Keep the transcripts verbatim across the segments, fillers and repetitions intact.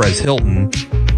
Perez Hilton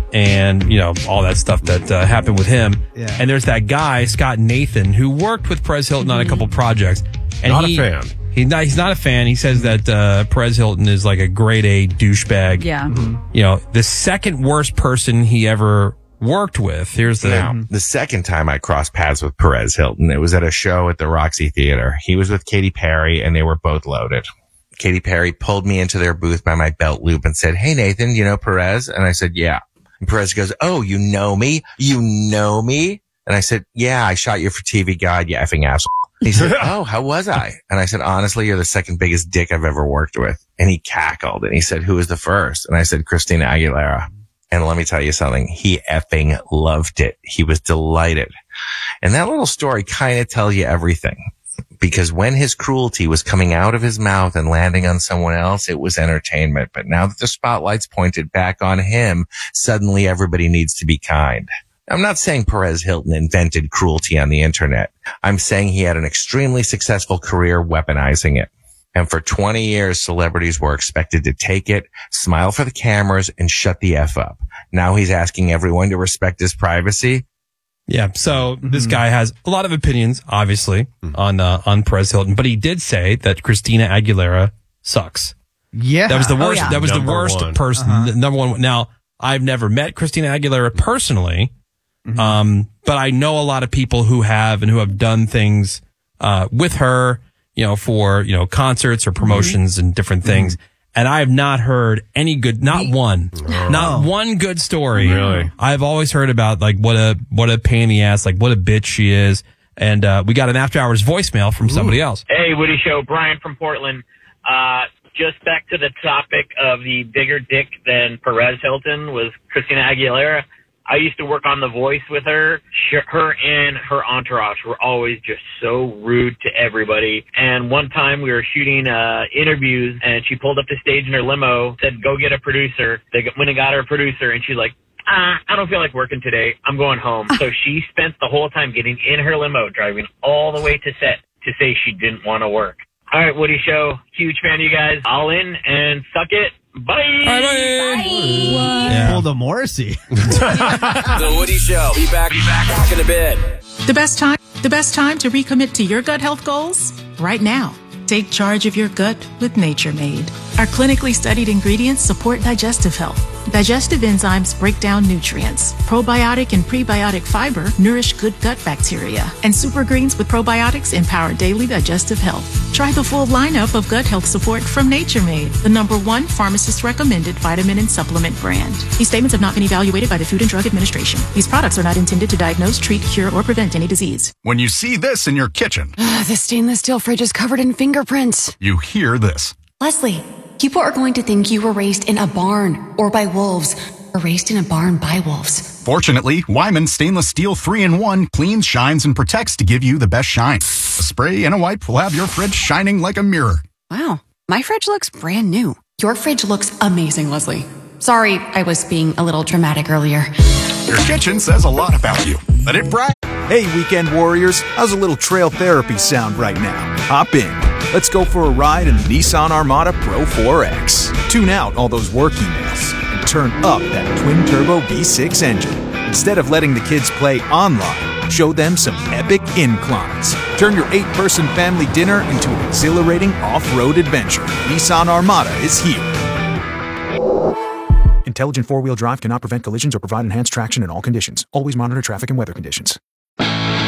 and, you know, all that stuff that uh, happened with him. Yeah. And there's that guy, Scott Nathan, who worked with Perez Hilton on a couple projects. And Not he, a fan. He's not, he's not a fan. He says that uh, Perez Hilton is like a grade A douchebag. Yeah. Mm-hmm. You know, the second worst person he ever worked with. Here's the... Now, the second time I crossed paths with Perez Hilton, it was at a show at the Roxy Theater. He was with Katy Perry, and they were both loaded. Katy Perry pulled me into their booth by my belt loop and said, "Hey, Nathan, you know Perez?" And I said, "Yeah." And Perez goes, "Oh, you know me? You know me?" And I said, "Yeah, I shot you for T V Guide, you effing asshole." He said, "Oh, how was I?" And I said, "Honestly, you're the second biggest dick I've ever worked with." And he cackled and he said, "Who was the first?" And I said, "Christina Aguilera." And let me tell you something. He effing loved it. He was delighted. And that little story kind of tells you everything. Because when his cruelty was coming out of his mouth and landing on someone else, it was entertainment. But now that the spotlight's pointed back on him, suddenly everybody needs to be kind. I'm not saying Perez Hilton invented cruelty on the internet. I'm saying he had an extremely successful career weaponizing it. And for twenty years, celebrities were expected to take it, smile for the cameras, and shut the F up. Now he's asking everyone to respect his privacy. Yeah, so this guy has a lot of opinions, obviously, on uh, on Perez Hilton, but he did say that Christina Aguilera sucks. Yeah. That was the Oh, worst. yeah. That was Number the worst one. person. Uh-huh. the Number one. Now, I've never met Christina Aguilera personally, Mm-hmm. um, but I know a lot of people who have and who have done things uh, with her, you know, for you know concerts or promotions Mm-hmm. and different things. And I have not heard any good, not one, not one good story. Really? I've always heard about like what a what a pain in the ass, like what a bitch she is. And uh, we got an after hours voicemail from somebody else. Hey, Woody Show, Brian from Portland. Uh, just back to the topic of the bigger dick than Perez Hilton was Christina Aguilera. I used to work on The Voice with her. She, her and her entourage were always just so rude to everybody. And one time we were shooting uh, interviews, and she pulled up the stage in her limo, said, "Go get a producer." They went and got her a producer, and she's like, ah, I don't feel like working today. I'm going home. So she spent the whole time getting in her limo, driving all the way to set to say she didn't want to work. All right, Woody Show. Huge fan of you guys. All in and suck it. Bye. Bye, bye. Yeah. Pulled a Morrissey. The Woody Show. Be back, be back, back in a bit. The best time, the best time to recommit to your gut health goals? Right now. Take charge of your gut with Nature Made. Our clinically studied ingredients support digestive health. Digestive enzymes break down nutrients. Probiotic and prebiotic fiber nourish good gut bacteria. And super greens with probiotics empower daily digestive health. Try the full lineup of gut health support from Nature Made, the number one pharmacist recommended vitamin and supplement brand. These statements have not been evaluated by the Food and Drug Administration. These products are not intended to diagnose, treat, cure, or prevent any disease. When you see this in your kitchen, The stainless steel fridge is covered in fingerprints. you hear this. Leslie, people are going to think you were raised in a barn or by wolves or raised in a barn by wolves. Fortunately, Wyman Stainless Steel three in one cleans, shines, and protects to give you the best shine. A spray and a wipe will have your fridge shining like a mirror. Wow, my fridge looks brand new. Your fridge looks amazing, Leslie. Sorry, I was being a little dramatic earlier. Your kitchen says a lot about you. Let it brag. Hey, weekend warriors, how's a little trail therapy sound right now? Hop in. Let's go for a ride in the Nissan Armada Pro four X. Tune out all those work emails and turn up that twin-turbo V six engine. Instead of letting the kids play online, show them some epic inclines. Turn your eight-person family dinner into an exhilarating off-road adventure. Nissan Armada is here. Intelligent four-wheel drive cannot prevent collisions or provide enhanced traction in all conditions. Always monitor traffic and weather conditions.